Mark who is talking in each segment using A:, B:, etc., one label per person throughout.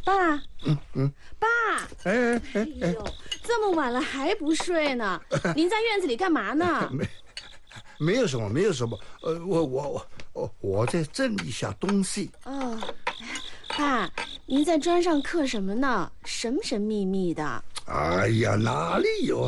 A: 爸，爸，
B: 哎，
A: 呦，这么晚了还不睡呢？您在院子里干嘛呢？
B: 没有什么，没有什么。我在整理一下东西。
A: 哦，爸，您在砖上刻什么呢？神神秘秘的。
B: 哎呀，哪里有？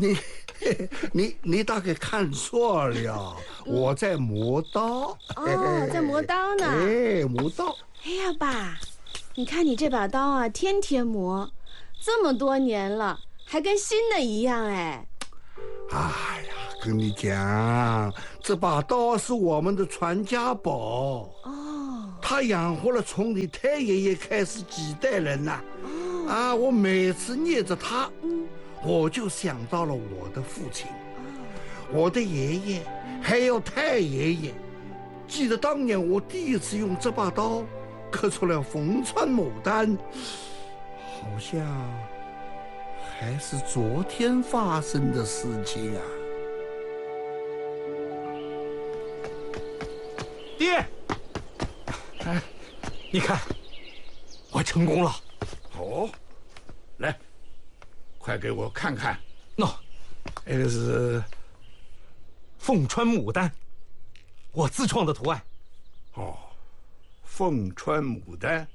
B: 你大概看错了，我在磨刀。
A: 哦，在磨刀呢。
B: 哎，磨刀。
A: 哎呀，爸，你看你这把刀啊，天天磨，这么多年了，还跟新的一样哎。
B: 哎呀，跟你讲，这把刀是我们的传家宝。
A: 哦，
B: 它养活了从你太爷爷开始几代人呐。啊，我每次念着它，我就想到了我的父亲，我的爷爷，还有太爷爷。记得当年我第一次用这把刀刻出了凤穿牡丹，好像还是昨天发生的事情啊。
C: 爹，哎，你看，我成功了。
D: 哦，来，快给我看看。
C: 那个是凤穿牡丹，我自创的图案。
D: 哦，凤穿牡丹。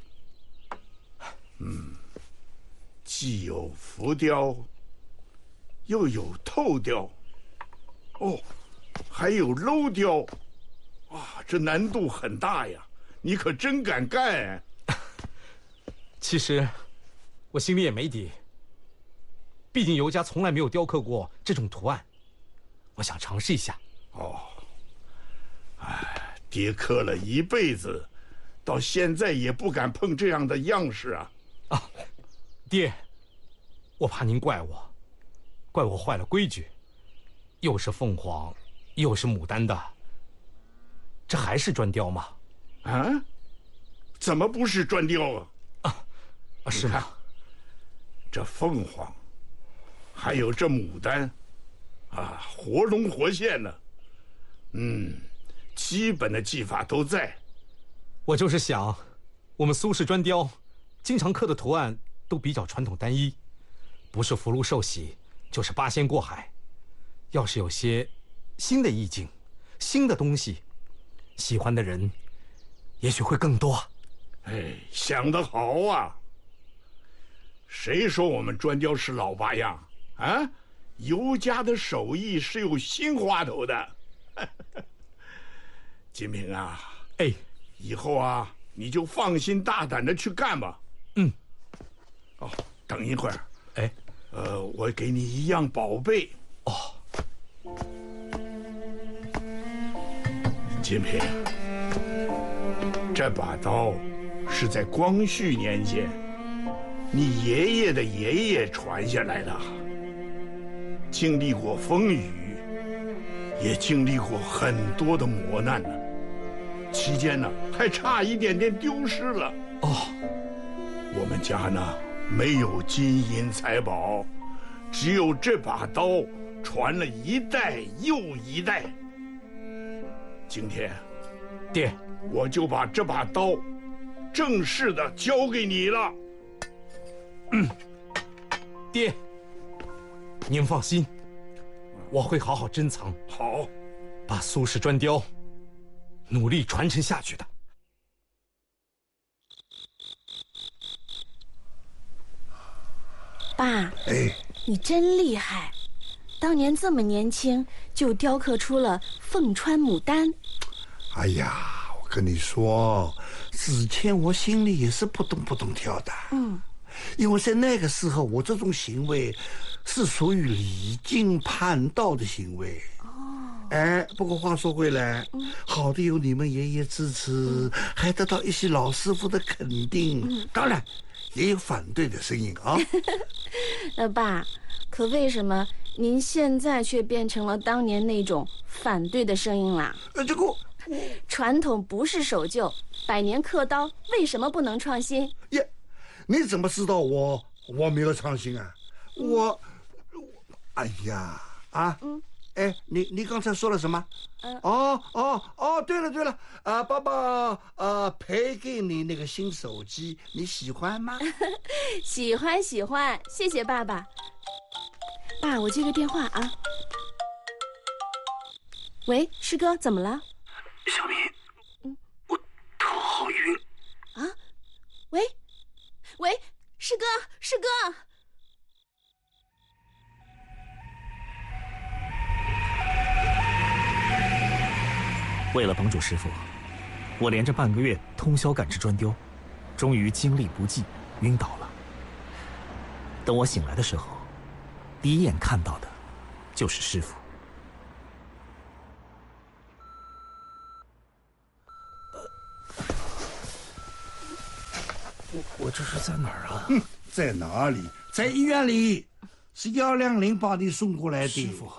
D: 既有浮雕，又有透雕，哦，还有镂雕。哇，这难度很大呀！你可真敢干。
C: 其实我心里也没底，毕竟尤家从来没有雕刻过这种图案，我想尝试一下。
D: 哦，哎，爹刻了一辈子，到现在也不敢碰这样的样式啊！
C: 啊，爹，我怕您怪我坏了规矩，又是凤凰，又是牡丹的，这还是砖雕吗？
D: 啊？怎么不是砖雕啊？
C: 是吗？
D: 这凤凰，还有这牡丹，啊，活龙活现呢。基本的技法都在。
C: 我就是想，我们苏式砖雕，经常刻的图案都比较传统单一，不是福禄寿喜，就是八仙过海。要是有些新的意境、新的东西，喜欢的人也许会更多。
D: 哎，想得好啊！谁说我们砖雕是老八样啊？尤家的手艺是有新花头的。金平啊，
C: 哎，
D: 以后啊，你就放心大胆的去干吧。哦，等一会儿，
C: 哎，
D: 我给你一样宝贝。
C: 哦，
D: 金平，这把刀是在光绪年间你爷爷的爷爷传下来的，经历过风雨，也经历过很多的磨难呢。期间呢，还差一点点丢失了。
C: 哦，
D: 我们家呢没有金银财宝，只有这把刀传了一代又一代。今天，
C: 爹，
D: 我就把这把刀正式的交给你了。
C: 爹，您放心，我会好好珍藏，
D: 好，
C: 把苏式砖雕努力传承下去的。
A: 爸，
B: 哎，
A: 你真厉害，当年这么年轻就雕刻出了凤穿牡丹。
B: 哎呀，我跟你说，之前我心里也是扑通扑通跳的。因为在那个时候，我这种行为是属于离经叛道的行为。哎，不过话说回来，好的有你们爷爷支持，还得到一些老师傅的肯定，当然也有反对的声音啊。
A: 爸，可为什么您现在却变成了当年那种反对的声音啦？
B: 这个
A: 传统不是守旧，百年刻刀为什么不能创新？
B: 耶，你怎么知道我没有创新啊？哎呀啊！ 哎，你刚才说了什么？对了，爸爸赔给你那个新手机，你喜欢吗？
A: 喜欢，谢谢爸爸。爸，我接个电话啊。喂，师哥，怎么了？
B: 小明，我头好晕。
A: 啊？喂，师哥。
E: 为了帮助师傅，我连着半个月通宵赶制砖雕，终于精力不济，晕倒了。等我醒来的时候，第一眼看到的就是师傅。我这是在哪儿啊？
B: 在哪里？在医院里，是120把你送过来的。
E: 师傅，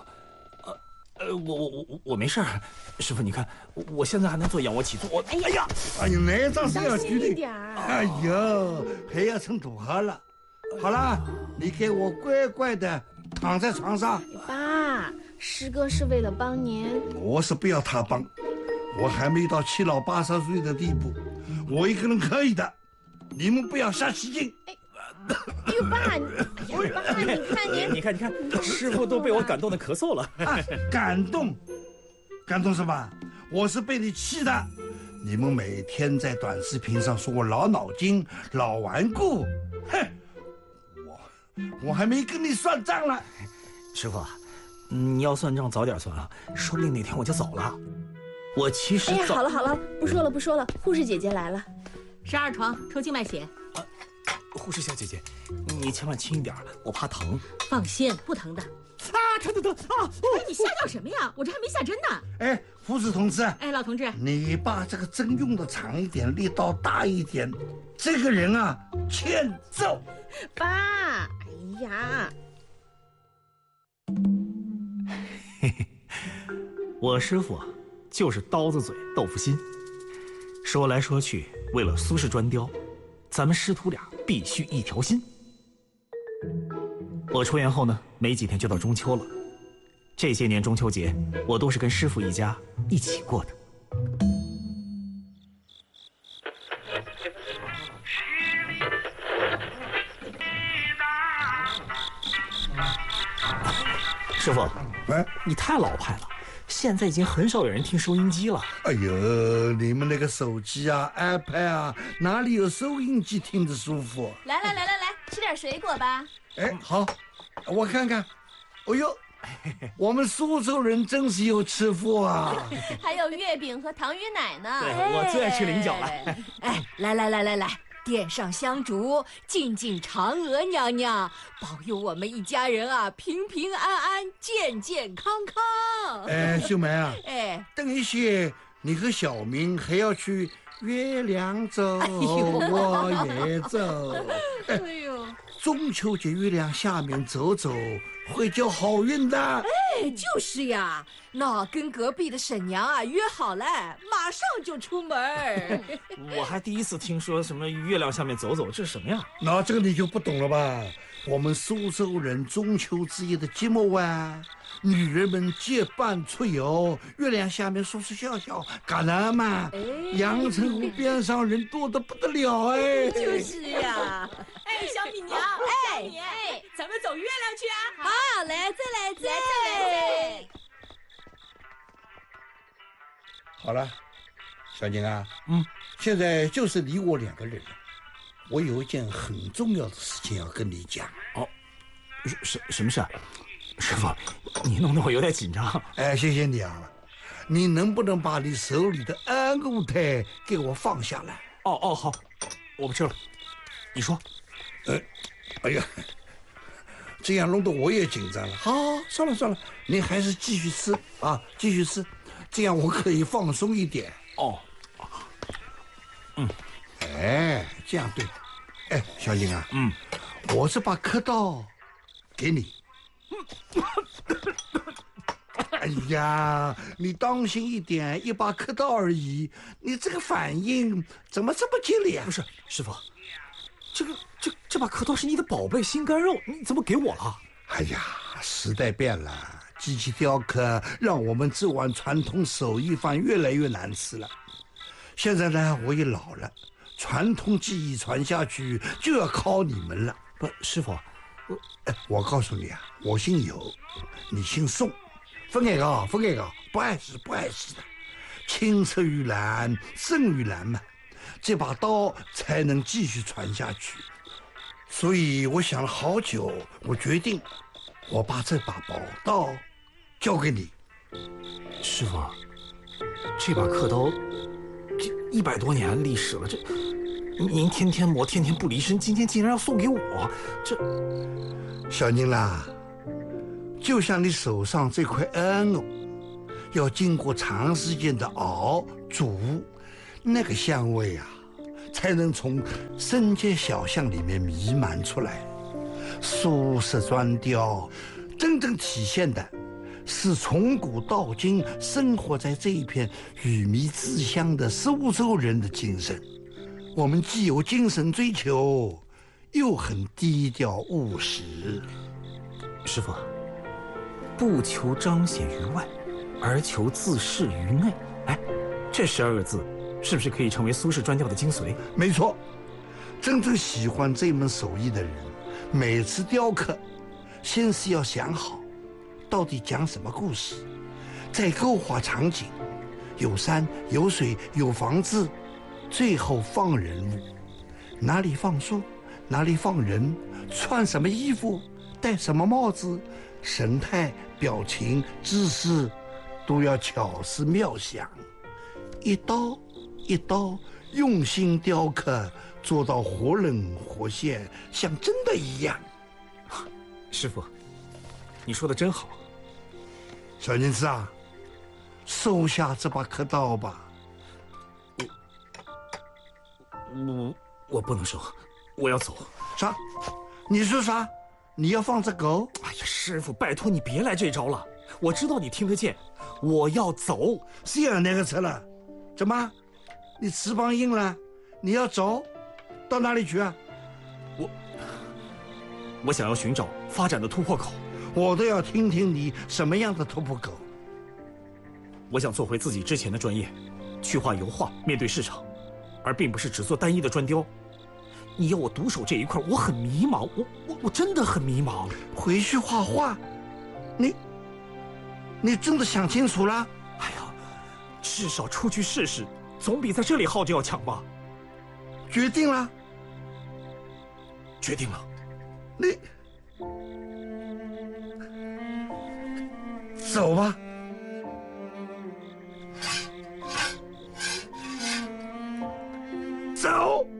E: 我没事儿。师傅，你看，我现在还能做仰卧起坐。
B: 哎呀，那张是要举的。
A: 小心一点儿。
B: 哎呦，还要成土河了。好了，你给我乖乖的躺在床上。
A: 爸，师哥是为了帮您。
B: 我是不要他帮，我还没到7老80岁的地步，我一个人可以的。你们不要瞎起劲。
A: 哎呦，爸，你看，
E: 你看，师傅都被我感动的咳嗽了。
B: 感动什么？我是被你气的。你们每天在短视频上说我老脑筋、老顽固，哼！我还没跟你算账呢。
E: 师傅，你要算账早点算啊，说不定哪天我就走了。我其实……
A: 哎呀，好了，不说了，护士姐姐来了。
F: 12床抽静脉血。
E: 护士小姐姐，你千万轻一点，我怕疼。
F: 放心，不疼的。
E: 疼啊！
F: 哎，你瞎叫什么呀？我这还没下针呢。
B: 哎，护士同志，
F: 哎，老同志，
B: 你把这个针用的长一点，力道大一点。这个人啊，欠揍。
A: 爸，哎呀，
E: 我师傅就是刀子嘴豆腐心。说来说去，为了苏氏砖雕，咱们师徒俩必须一条心。我出院后呢，没几天就到中秋了。这些年中秋节，我都是跟师傅一家一起过的。师傅，
B: 哎，
E: 你太老派了，现在已经很少有人听收音机了。
B: 哎呦，你们那个手机啊、iPad 啊，哪里有收音机听着舒服？
A: 来，吃点水果吧。
B: 哎，好，我看看。哎呦，我们苏州人真是有吃福啊！
A: 还有月饼和糖芋奶呢。
E: 对，我最爱吃菱角了。
F: 哎，来，点上香烛，敬嫦娥娘娘，保佑我们一家人啊平平安安、健健康康。
B: 哎，秀梅啊，
F: 哎，
B: 等一些，你和小明还要去月亮走，我也走。
F: 哎呦，
B: 中秋节月亮下面走走，会交好运的。
F: 哎，就是呀，那跟隔壁的婶娘啊约好了，马上就出门。
E: 我还第一次听说什么月亮下面走走，这是什么呀？
B: 那这个你就不懂了吧？我们苏州人中秋之夜的节目啊，女人们结伴出游，月亮下面说说笑笑，干了嘛？阳澄湖边上人多得不得了哎。
F: 就是呀。哎，小米娘，哎，咱们走月亮去啊！好，来，再来。
B: 好了，小宁啊，现在就是你我2个人了。我有一件很重要的事情要跟你讲。
E: 哦，什么事啊？师傅，你弄得我有点紧张。
B: 哎，谢谢你啊，你能不能把你手里的安固态给我放下来？
E: 哦，好，我不吃了。你说。
B: 哎呀，这样弄得我也紧张了。好，算了，你还是继续吃啊，继续吃，这样我可以放松一点。
E: 哦，
B: 哎，这样对。哎，小英啊，我这把刻刀给你。哎呀，你当心一点，一把刻刀而已，你这个反应怎么这么激烈啊？
E: 不是，师傅。这把刻刀是你的宝贝心肝肉，你怎么给我了？
B: 哎呀，时代变了， 机器雕刻让我们这碗传统手艺饭越来越难吃了。现在呢，我也老了，传统技艺传下去就要靠你们了。
E: 不，师傅，
B: 我告诉你啊，我姓尤，你姓宋，分开个，不碍事的。青出于蓝胜于蓝嘛，这把刀才能继续传下去。所以我想了好久，我决定我把这把宝刀交给你。
E: 师傅，这把刻刀100多年历史了，这您天天磨，天天不离身，今天竟然要送给我，这
B: 小宁啦，就像你手上这块恩哦，要经过长时间的熬煮，那个香味啊，才能从深街小巷里面弥漫出来。苏式砖雕真正体现的是从古到今生活在这一片鱼米之乡的苏州人的精神。我们既有精神追求，又很低调务实。
E: 师傅，不求彰显于外，而求自适于内。哎，这12个字是不是可以成为苏式砖雕的精髓？
B: 没错，真正喜欢这门手艺的人，每次雕刻先是要想好到底讲什么故事，再勾画场景，有山有水有房子，最后放人物，哪里放树，哪里放人，穿什么衣服，戴什么帽子，神态表情姿势都要巧思妙想，一刀一刀用心雕刻，做到活灵活现，像真的一样。
E: 师傅，你说的真好。
B: 小宁子啊，收下这把刻刀吧。
E: 我不能收，我要走。
B: 啥？你说啥？你要放这狗？
E: 哎呀，师傅，拜托你别来这招了，我知道你听得见，我要走。
B: 谁让那个车了？怎么？你翅膀硬了？你要走？到哪里去啊？
E: 我想要寻找发展的突破口。
B: 我都要听听你什么样的突破口。
E: 我想做回自己之前的专业，去画油画，面对市场，而并不是只做单一的砖雕。你要我独守这一块，我很迷茫，我真的很迷茫。
B: 回去画画，你真的想清楚了？
E: 哎呀，至少出去试试，总比在这里耗着要强吧。
B: 决定了？
E: 决定了。
B: 你走吧。走。